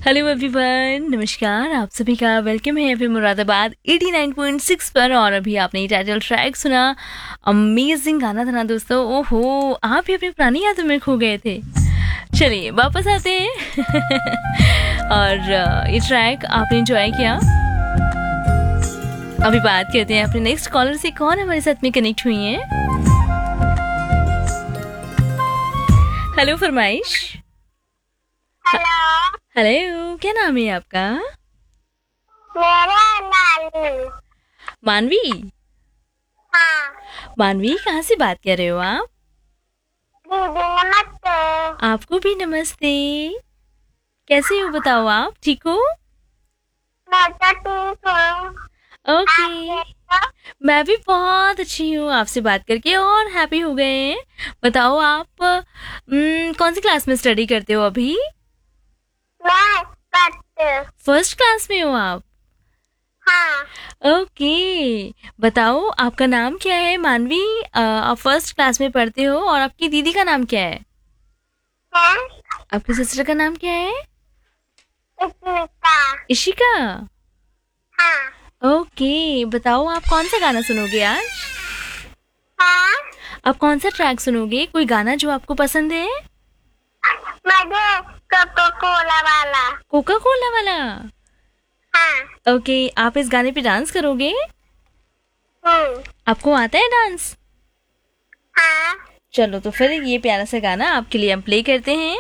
Hello everyone, नमस्कार। आप सभी का वेलकम है फिर मुरादाबाद 89.6 पर। और अभी आपने टाइटल ट्रैक सुना, अमेजिंग गाना था ना दोस्तों। ओहो, आप भी अपनी पुरानी यादों में खो गए थे। चलिए वापस आते हैं और ये ट्रैक आपने एंजॉय किया। अभी बात करते हैं अपने नेक्स्ट कॉलर से, कौन हमारे साथ में कनेक्ट हुई है। हेलो फरमाइश। हेलो, हेलो, क्या नाम है आपका? मेरा नानी। मानवी। हाँ, मानवी, कहाँ से बात कर रहे हो आप? दीदी नमस्ते। आपको भी नमस्ते। कैसे हो बताओ, आप ठीक हो? मैं तो ठीक हूँ। ओके, आप कैसे हो? मैं भी बहुत अच्छी हूँ। आपसे बात करके और हैप्पी हो गए हैं। बताओ आप कौन सी क्लास में स्टडी करते हो अभी? मैं करती हूँ। फर्स्ट क्लास में हो आप? हाँ, ओके, बताओ आपका नाम क्या है मानवी? आप फर्स्ट क्लास में पढ़ते हो और आपकी दीदी का नाम क्या है? है आपकी सिस्टर का नाम क्या है? इस्मिता। इशिका। हाँ, ओके, बताओ आप कौन सा गाना सुनोगे आज? हाँ, आप कौन सा ट्रैक सुनोगे? कोई गाना जो आपको पसंद है? मुझे कोको कोला वाला। कोका कोला वाला। हाँ, ओके, आप इस गाने पे डांस करोगे? हूँ। आपको आता है डांस? हाँ, चलो तो फिर ये प्यारा सा गाना आपके लिए हम प्ले करते हैं।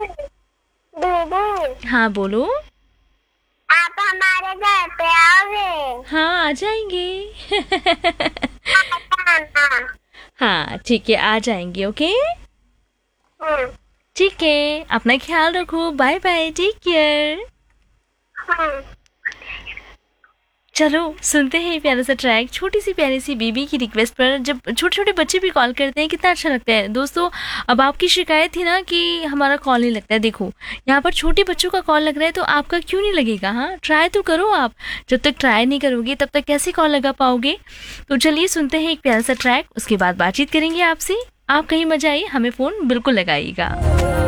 दीदी, हाँ बोलो। आप हमारे घर पे आओगे? हाँ आ जाएंगे। हाँ, हाँ ठीक है, आ जाएंगे। ओके हूँ, ठीक है, अपना ख्याल रखो। Bye bye, take care. हूँ। चलो सुनते हैं प्यारा सा ट्रैक, छोटी सी प्यारी सी बेबी की रिक्वेस्ट पर। जब छोटे छोटे बच्चे भी कॉल करते हैं कितना अच्छा लगता है दोस्तों। अब आपकी शिकायत थी ना कि हमारा कॉल नहीं लगता है, देखो यहाँ पर छोटे बच्चों का कॉल लग रहा है तो आपका क्यों नहीं लगेगा? हाँ ट्राई तो करो आप। जब तक ट्राई नहीं करोगे तब तक कैसे कॉल लगा पाओगे? तो चलिए सुनते हैं एक प्यारा सा ट्रैक, उसके बाद बातचीत करेंगे आपसे। आप कहीं मजा आइए, हमें फ़ोन बिल्कुल लगाइएगा।